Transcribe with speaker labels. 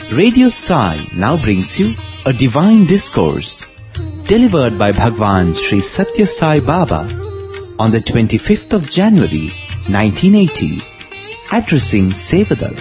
Speaker 1: Radio Sai now brings you a divine discourse delivered by Bhagwan Sri Satya Sai Baba on the 25th of January 1980, addressing Sevadal.